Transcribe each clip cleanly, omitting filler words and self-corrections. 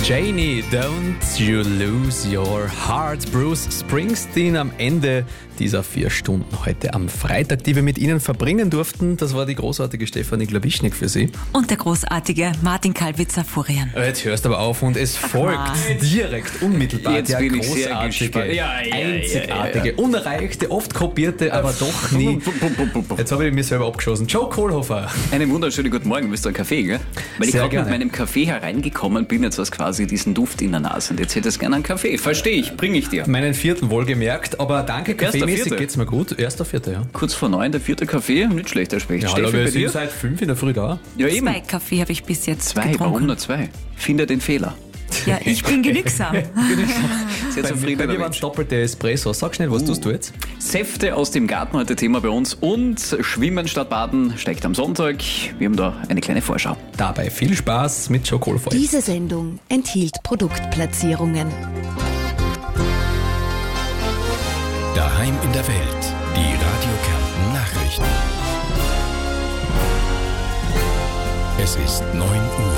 Janie, don't you lose your heart. Bruce Springsteen am Ende dieser 4 Stunden heute am Freitag, die wir mit Ihnen verbringen durften. Das war die großartige Stefanie Glawischnik für Sie. Und der großartige Martin Kalbitzer-Furian. Jetzt hörst du aber auf und es folgt direkt, unmittelbar Jetzt der bin ich sehr großartige, gespannt. einzigartige, unerreichte, oft kopierte, aber doch nie. Jetzt habe ich mir selber abgeschossen. Joe Kohlhofer. Einen wunderschönen guten Morgen. Willst du einen Kaffee, gell? Weil ich Sehr gerade mit gerne. meinem Kaffee hereingekommen bin, jetzt was quasi diesen Duft in der Nase. Und jetzt hättest du gerne einen Kaffee. Verstehe ich, bringe ich dir. Meinen 4. wohlgemerkt, aber danke, kaffeemäßig 1.4. geht's mir gut. 1.4., ja. Kurz vor 9, der 4. Kaffee, nicht schlecht, der schmeckt. Ja, Steffi, aber wir bei sind dir? seit 5 in der Früh da. Ja, eben. 2 Kaffee habe ich bis jetzt 2, getrunken. warum nur 2? Finde den Fehler. Ja, ich bin genügsam. Sehr Bei zufriedener mir waren Mensch. doppelte Espresso. Sag schnell, was tust du jetzt? Säfte aus dem Garten, heute Thema bei uns. Und Schwimmen statt Baden steigt am Sonntag. Wir haben da eine kleine Vorschau. Dabei viel Spaß mit Joe Kohlhofer. Diese Sendung enthielt Produktplatzierungen. Daheim in der Welt. Die Radio Kärnten Nachrichten. Es ist 9 Uhr.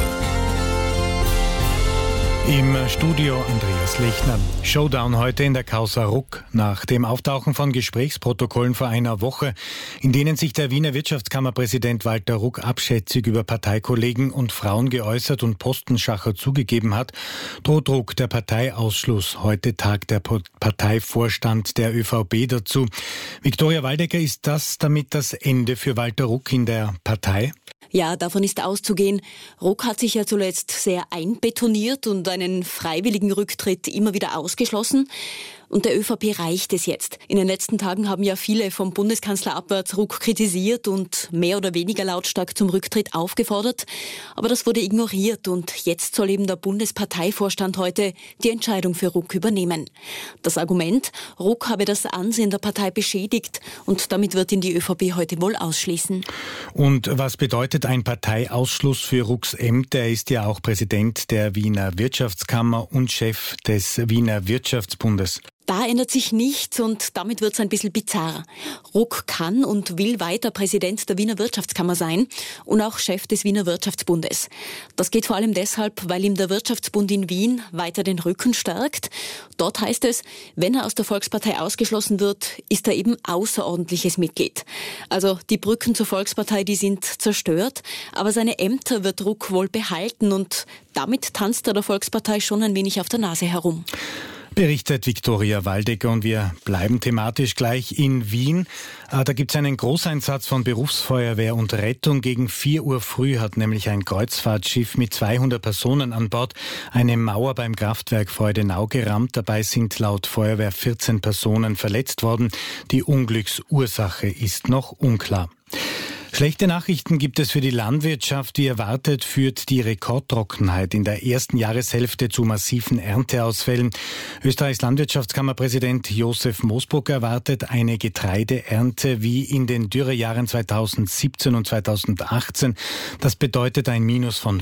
Im Studio Andreas Lechner. Showdown heute in der Causa Ruck. Nach dem Auftauchen von Gesprächsprotokollen vor einer Woche, in denen sich der Wiener Wirtschaftskammerpräsident Walter Ruck abschätzig über Parteikollegen und Frauen geäußert und Postenschacher zugegeben hat, droht Ruck der Parteiausschluss. Heute tagt der Parteivorstand der ÖVP dazu. Viktoria Waldecker, ist das damit das Ende für Walter Ruck in der Partei? Ja, davon ist auszugehen. Ruck hat sich ja zuletzt sehr einbetoniert und einen freiwilligen Rücktritt immer wieder ausgeschlossen. Und der ÖVP reicht es jetzt. In den letzten Tagen haben ja viele vom Bundeskanzler abwärts Ruck kritisiert und mehr oder weniger lautstark zum Rücktritt aufgefordert. Aber das wurde ignoriert und jetzt soll eben der Bundesparteivorstand heute die Entscheidung für Ruck übernehmen. Das Argument, Ruck habe das Ansehen der Partei beschädigt und damit wird ihn die ÖVP heute wohl ausschließen. Und was bedeutet ein Parteiausschluss für Rucks Ämter? Er ist ja auch Präsident der Wiener Wirtschaftskammer und Chef des Wiener Wirtschaftsbundes. Da ändert sich nichts und damit wird es ein bisschen bizarr. Ruck kann und will weiter Präsident der Wiener Wirtschaftskammer sein und auch Chef des Wiener Wirtschaftsbundes. Das geht vor allem deshalb, weil ihm der Wirtschaftsbund in Wien weiter den Rücken stärkt. Dort heißt es, wenn er aus der Volkspartei ausgeschlossen wird, ist er eben außerordentliches Mitglied. Also die Brücken zur Volkspartei, die sind zerstört, aber seine Ämter wird Ruck wohl behalten und damit tanzt er der Volkspartei schon ein wenig auf der Nase herum. Berichtet Viktoria Waldecker und wir bleiben thematisch gleich in Wien. Da gibt es einen Großeinsatz von Berufsfeuerwehr und Rettung. Gegen 4 Uhr früh hat nämlich ein Kreuzfahrtschiff mit 200 Personen an Bord eine Mauer beim Kraftwerk Freudenau gerammt. Dabei sind laut Feuerwehr 14 Personen verletzt worden. Die Unglücksursache ist noch unklar. Schlechte Nachrichten gibt es für die Landwirtschaft. Wie erwartet führt die Rekordtrockenheit in der ersten Jahreshälfte zu massiven Ernteausfällen. Österreichs Landwirtschaftskammerpräsident Josef Moosbruck erwartet eine Getreideernte wie in den Dürrejahren 2017 und 2018. Das bedeutet ein Minus von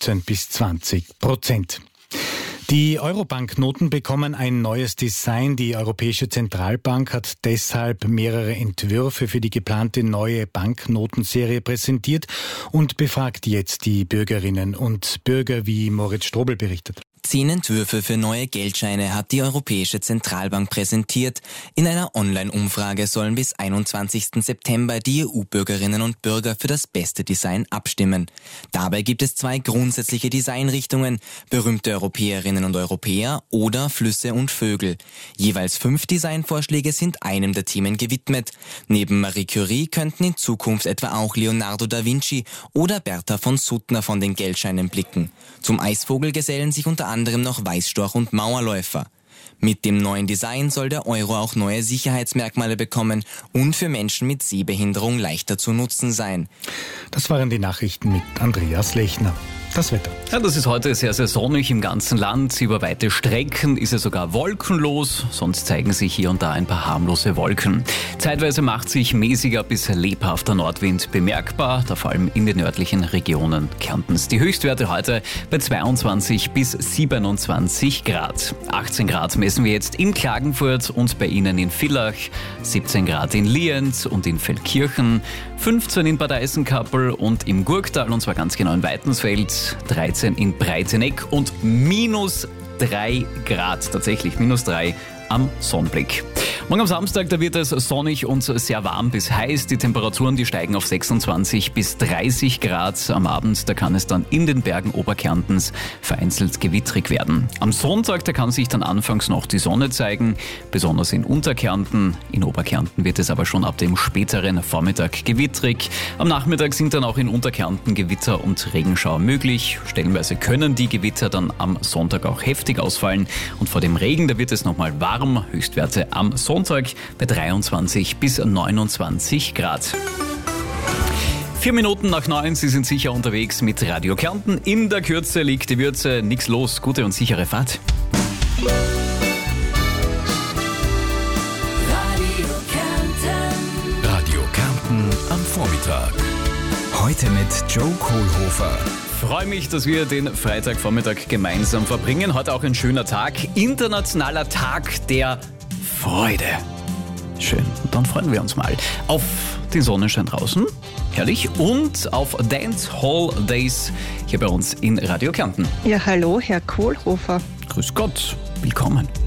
15-20%. Die Euro-Banknoten bekommen ein neues Design. Die Europäische Zentralbank hat deshalb mehrere Entwürfe für die geplante neue Banknotenserie präsentiert und befragt jetzt die Bürgerinnen und Bürger, wie Moritz Strobel berichtet. 10 Entwürfe für neue Geldscheine hat die Europäische Zentralbank präsentiert. In einer Online-Umfrage sollen bis 21. September die EU-Bürgerinnen und Bürger für das beste Design abstimmen. Dabei gibt es 2 grundsätzliche Designrichtungen: berühmte Europäerinnen und Europäer oder Flüsse und Vögel. Jeweils 5 Designvorschläge sind einem der Themen gewidmet. Neben Marie Curie könnten in Zukunft etwa auch Leonardo da Vinci oder Bertha von Suttner von den Geldscheinen blicken. Zum Eisvogel gesellen sich unter anderem noch Weißstorch und Mauerläufer. Mit dem neuen Design soll der Euro auch neue Sicherheitsmerkmale bekommen und für Menschen mit Sehbehinderung leichter zu nutzen sein. Das waren die Nachrichten mit Andreas Lechner. Das Wetter. Ja, das ist heute sehr, sehr sonnig im ganzen Land. Über weite Strecken ist es sogar wolkenlos, sonst zeigen sich hier und da ein paar harmlose Wolken. Zeitweise macht sich mäßiger bis lebhafter Nordwind bemerkbar, da vor allem in den nördlichen Regionen Kärntens. Die Höchstwerte heute bei 22 bis 27 Grad. 18 Grad messen wir jetzt in Klagenfurt und bei Ihnen in Villach, 17 Grad in Lienz und in Feldkirchen, 15 in Bad Eisenkappel und im Gurktal, und zwar ganz genau in Weitensfeld, bis 13 in Breiteneck und minus 3 Grad, tatsächlich minus 3 am Sonnenblick. Morgen am Samstag, da wird es sonnig und sehr warm bis heiß. Die Temperaturen, die steigen auf 26 bis 30 Grad. Am Abend, da kann es dann in den Bergen Oberkärntens vereinzelt gewittrig werden. Am Sonntag, da kann sich dann anfangs noch die Sonne zeigen, besonders in Unterkärnten. In Oberkärnten wird es aber schon ab dem späteren Vormittag gewittrig. Am Nachmittag sind dann auch in Unterkärnten Gewitter und Regenschauer möglich. Stellenweise können die Gewitter dann am Sonntag auch heftig ausfallen. Und vor dem Regen, da wird es nochmal warm. Höchstwerte am Sonntag bei 23 bis 29 Grad. 4 Minuten nach 9, Sie sind sicher unterwegs mit Radio Kärnten. In der Kürze liegt die Würze, nix los, gute und sichere Fahrt. Radio Kärnten am Vormittag. Heute mit Joe Kohlhofer. Freue mich, dass wir den Freitagvormittag gemeinsam verbringen. Heute auch ein schöner Tag, internationaler Tag der Freude. Schön, und dann freuen wir uns mal auf den Sonnenschein draußen, herrlich, und auf Dance Hall Days hier bei uns in Radio Kärnten. Ja, hallo, Herr Kohlhofer. Grüß Gott, willkommen.